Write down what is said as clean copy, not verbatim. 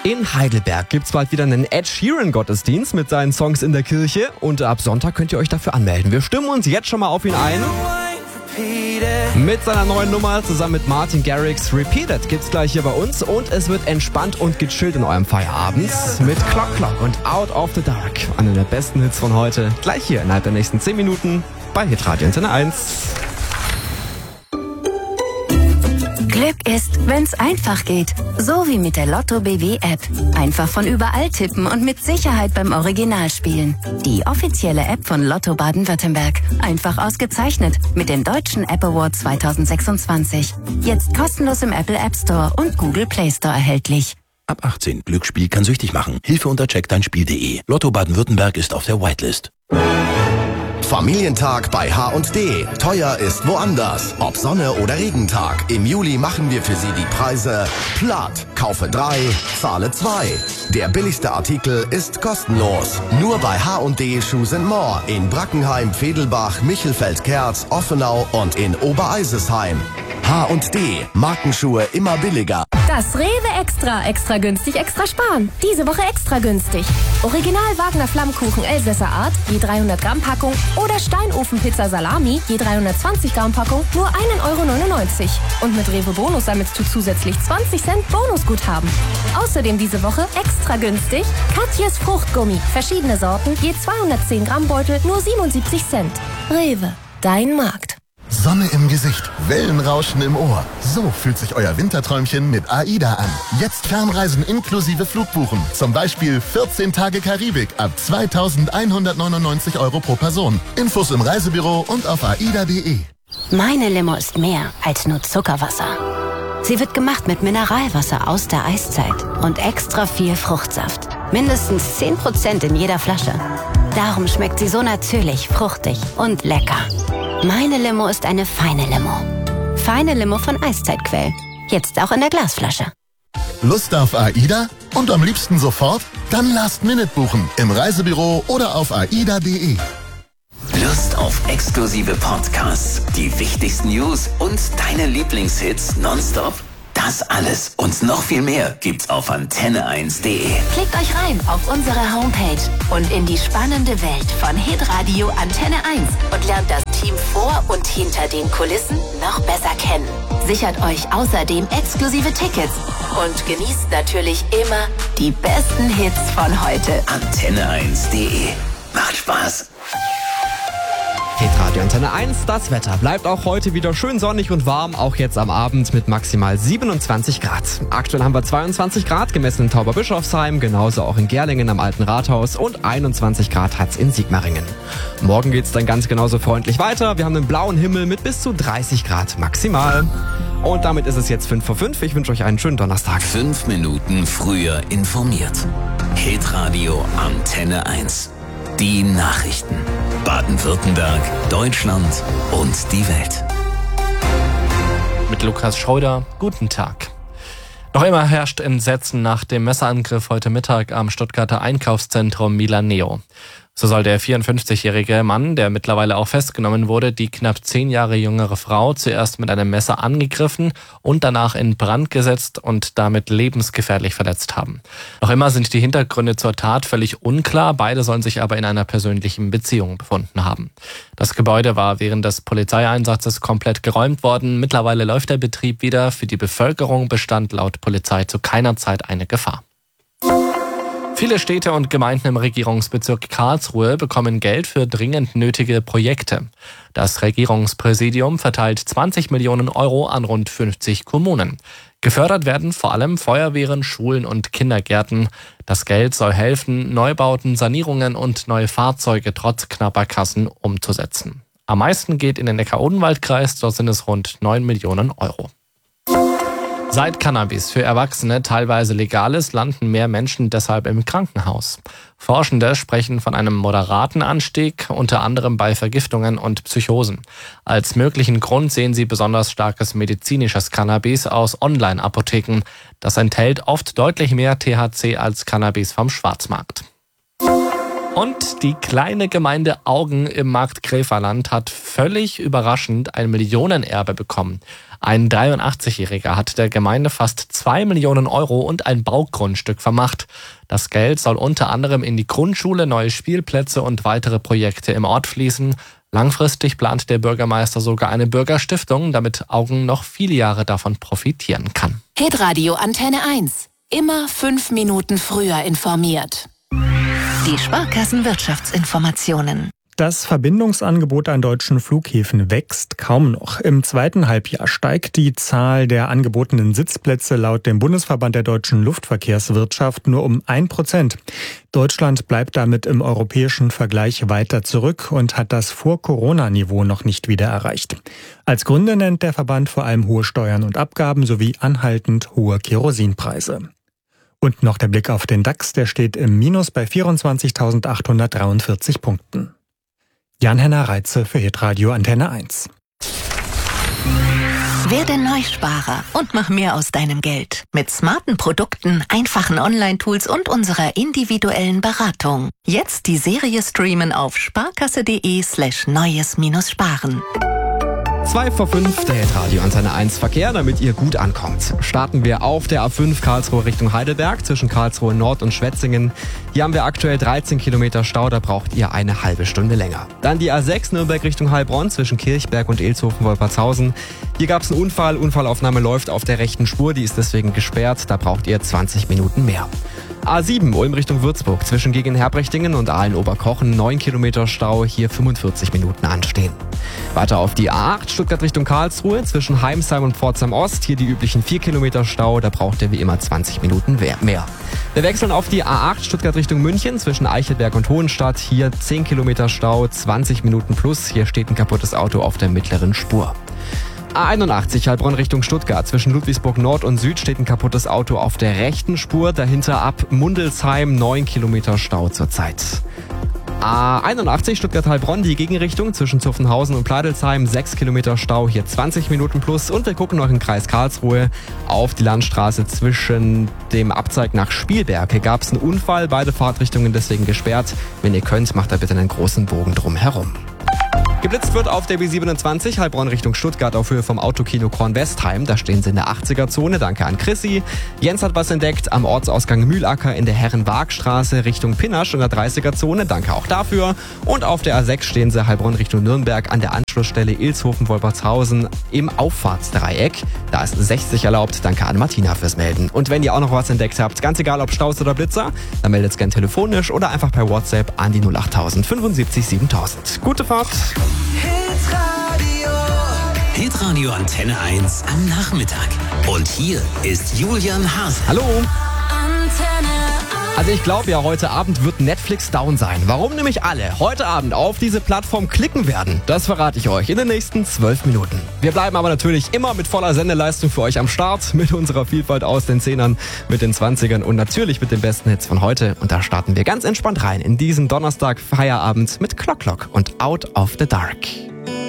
In Heidelberg gibt's bald wieder einen Ed Sheeran-Gottesdienst mit seinen Songs in der Kirche und ab Sonntag könnt ihr euch dafür anmelden. Wir stimmen uns jetzt schon mal auf ihn ein. Mit seiner neuen Nummer zusammen mit Martin Garrix Repeated gibt's gleich hier bei uns und es wird entspannt und gechillt in eurem Feierabend mit Clock Clock und Out of the Dark. Einer der besten Hits von heute, gleich hier innerhalb der nächsten 10 Minuten bei Hitradio Antenne 1. Glück ist, wenn's einfach geht. So wie mit der Lotto BW-App. Einfach von überall tippen und mit Sicherheit beim Original spielen. Die offizielle App von Lotto Baden-Württemberg. Einfach ausgezeichnet mit dem Deutschen App Award 2026. Jetzt kostenlos im Apple App Store und Google Play Store erhältlich. Ab 18. Glücksspiel kann süchtig machen. Hilfe unter checkdeinspiel.de. Lotto Baden-Württemberg ist auf der Whitelist. Familientag bei H&D. Teuer ist woanders. Ob Sonne oder Regentag. Im Juli machen wir für Sie die Preise platt. Kaufe 3, zahle 2. Der billigste Artikel ist kostenlos. Nur bei H&D Shoes & More in Brackenheim, Vedelbach, Michelfeld-Kerz, Offenau und in Obereisesheim. H&D. Markenschuhe immer billiger. Das Rewe Extra günstig, extra sparen. Diese Woche extra günstig. Original Wagner Flammkuchen Elsässer Art, je 300 Gramm Packung oder Steinofenpizza Salami, je 320 Gramm Packung, nur 1,99 €. Und mit Rewe Bonus sammelst du zusätzlich 20 Cent Bonusguthaben. Außerdem diese Woche extra günstig Katjes Fruchtgummi. Verschiedene Sorten, je 210 Gramm Beutel, nur 77 Cent. Rewe, dein Markt. Sonne im Gesicht, Wellenrauschen im Ohr. So fühlt sich euer Winterträumchen mit AIDA an. Jetzt Fernreisen inklusive Flugbuchen. Zum Beispiel 14 Tage Karibik ab 2.199 € pro Person. Infos im Reisebüro und auf aida.de. Meine Limo ist mehr als nur Zuckerwasser. Sie wird gemacht mit Mineralwasser aus der Eiszeit und extra viel Fruchtsaft. Mindestens 10% in jeder Flasche. Darum schmeckt sie so natürlich, fruchtig und lecker. Meine Limo ist eine feine Limo. Feine Limo von Eiszeitquell. Jetzt auch in der Glasflasche. Lust auf AIDA? Und am liebsten sofort? Dann Last Minute buchen. Im Reisebüro oder auf aida.de. Lust auf exklusive Podcasts, die wichtigsten News und deine Lieblingshits nonstop? Das alles und noch viel mehr gibt's auf antenne1.de. Klickt euch rein auf unsere Homepage und in die spannende Welt von Hitradio Antenne 1 und lernt das Team vor und hinter den Kulissen noch besser kennen. Sichert euch außerdem exklusive Tickets und genießt natürlich immer die besten Hits von heute. Antenne1.de. Macht Spaß. Hitradio Antenne 1, das Wetter bleibt auch heute wieder schön sonnig und warm, auch jetzt am Abend mit maximal 27 Grad. Aktuell haben wir 22 Grad gemessen in Tauberbischofsheim, genauso auch in Gerlingen am Alten Rathaus und 21 Grad hat's in Sigmaringen. Morgen geht's dann ganz genauso freundlich weiter. Wir haben einen blauen Himmel mit bis zu 30 Grad maximal. Und damit ist es jetzt 5 vor 5. Ich wünsche euch einen schönen Donnerstag. 5 Minuten früher informiert. Hitradio Antenne 1. Die Nachrichten. Baden-Württemberg, Deutschland und die Welt. Mit Lukas Schröder, guten Tag. Noch immer herrscht Entsetzen nach dem Messerangriff heute Mittag am Stuttgarter Einkaufszentrum Milaneo. So soll der 54-jährige Mann, der mittlerweile auch festgenommen wurde, die knapp 10 Jahre jüngere Frau zuerst mit einem Messer angegriffen und danach in Brand gesetzt und damit lebensgefährlich verletzt haben. Noch immer sind die Hintergründe zur Tat völlig unklar, beide sollen sich aber in einer persönlichen Beziehung befunden haben. Das Gebäude war während des Polizeieinsatzes komplett geräumt worden. Mittlerweile läuft der Betrieb wieder. Für die Bevölkerung bestand laut Polizei zu keiner Zeit eine Gefahr. Viele Städte und Gemeinden im Regierungsbezirk Karlsruhe bekommen Geld für dringend nötige Projekte. Das Regierungspräsidium verteilt 20 Millionen € an rund 50 Kommunen. Gefördert werden vor allem Feuerwehren, Schulen und Kindergärten. Das Geld soll helfen, Neubauten, Sanierungen und neue Fahrzeuge trotz knapper Kassen umzusetzen. Am meisten geht in den Neckar-Odenwald-Kreis, dort sind es rund 9 Millionen €. Seit Cannabis für Erwachsene teilweise legal ist, landen mehr Menschen deshalb im Krankenhaus. Forschende sprechen von einem moderaten Anstieg, unter anderem bei Vergiftungen und Psychosen. Als möglichen Grund sehen sie besonders starkes medizinisches Cannabis aus Online-Apotheken. Das enthält oft deutlich mehr THC als Cannabis vom Schwarzmarkt. Und die kleine Gemeinde Augen im Marktgräferland hat völlig überraschend ein Millionenerbe bekommen. Ein 83-Jähriger hat der Gemeinde fast 2 Millionen Euro und ein Baugrundstück vermacht. Das Geld soll unter anderem in die Grundschule, neue Spielplätze und weitere Projekte im Ort fließen. Langfristig plant der Bürgermeister sogar eine Bürgerstiftung, damit Auggen noch viele Jahre davon profitieren kann. Hitradio Antenne 1. Immer 5 Minuten früher informiert. Die Sparkassenwirtschaftsinformationen. Das Verbindungsangebot an deutschen Flughäfen wächst kaum noch. Im zweiten Halbjahr steigt die Zahl der angebotenen Sitzplätze laut dem Bundesverband der deutschen Luftverkehrswirtschaft nur um 1%. Deutschland bleibt damit im europäischen Vergleich weiter zurück und hat das Vor-Corona-Niveau noch nicht wieder erreicht. Als Gründe nennt der Verband vor allem hohe Steuern und Abgaben sowie anhaltend hohe Kerosinpreise. Und noch der Blick auf den DAX, der steht im Minus bei 24.843 Punkten. Jan-Henner Reitze für Hitradio Antenne 1. Werde Neusparer und mach mehr aus deinem Geld. Mit smarten Produkten, einfachen Online-Tools und unserer individuellen Beratung. Jetzt die Serie streamen auf sparkasse.de/neues-sparen. 2 vor 5, der Hitradio Antenne 1 Verkehr, damit ihr gut ankommt. Starten wir auf der A5 Karlsruhe Richtung Heidelberg zwischen Karlsruhe Nord und Schwetzingen. Hier haben wir aktuell 13 Kilometer Stau, da braucht ihr eine halbe Stunde länger. Dann die A6 Nürnberg Richtung Heilbronn zwischen Kirchberg und Ilshofen-Wolpertshausen. Hier gab es einen Unfall, Unfallaufnahme läuft auf der rechten Spur, die ist deswegen gesperrt, da braucht ihr 20 Minuten mehr. A7 Ulm Richtung Würzburg zwischen Gegenherbrechtingen und Aalen-Oberkochen 9 Kilometer Stau, hier 45 Minuten anstehen. Weiter auf die A8 Stuttgart Richtung Karlsruhe zwischen Heimsheim und Pforzheim Ost, hier die üblichen 4 Kilometer Stau, da braucht ihr wie immer 20 Minuten mehr. Wir wechseln auf die A8 Stuttgart Richtung München zwischen Eichelberg und Hohenstadt, hier 10 Kilometer Stau, 20 Minuten plus, hier steht ein kaputtes Auto auf der mittleren Spur. A81 Heilbronn Richtung Stuttgart. Zwischen Ludwigsburg Nord und Süd steht ein kaputtes Auto auf der rechten Spur. Dahinter ab Mundelsheim 9 Kilometer Stau zurzeit. A81 Stuttgart-Heilbronn, die Gegenrichtung zwischen Zuffenhausen und Pleidelsheim, 6 Kilometer Stau, hier 20 Minuten plus. Und wir gucken noch im Kreis Karlsruhe auf die Landstraße zwischen dem Abzweig nach Spielberg. Hier gab es einen Unfall, beide Fahrtrichtungen deswegen gesperrt. Wenn ihr könnt, macht da bitte einen großen Bogen drum herum. Geblitzt wird auf der B27 Heilbronn Richtung Stuttgart auf Höhe vom Autokino Kornwestheim. Da stehen sie in der 80er-Zone. Danke an Chrissy. Jens hat was entdeckt am Ortsausgang Mühlacker in der Herrenwagstraße Richtung Pinnasch in der 30er-Zone. Danke auch dafür. Und auf der A6 stehen sie Heilbronn Richtung Nürnberg an der Anschlussstelle Ilshofen-Wolpertshausen im Auffahrtsdreieck. Da ist 60 erlaubt. Danke an Martina fürs Melden. Und wenn ihr auch noch was entdeckt habt, ganz egal ob Staus oder Blitzer, dann meldet es gern telefonisch oder einfach per WhatsApp an die 08000 75 7000. Gute Fahrt! Hitradio Antenne 1 am Nachmittag. Und hier ist Julian Haas. Hallo! Also ich glaube ja, heute Abend wird Netflix down sein. Warum nämlich alle heute Abend auf diese Plattform klicken werden, das verrate ich euch in den nächsten 12 Minuten. Wir bleiben aber natürlich immer mit voller Sendeleistung für euch am Start, mit unserer Vielfalt aus den 10ern, mit den 20ern und natürlich mit den besten Hits von heute. Und da starten wir ganz entspannt rein in diesen Donnerstag Feierabend mit Clock Clock und Out of the Dark.